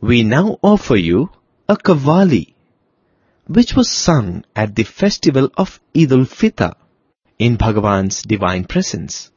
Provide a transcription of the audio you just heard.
we now offer you a Qawwali, which was sung at the festival of Eid al-Fitr in Bhagavan's divine presence.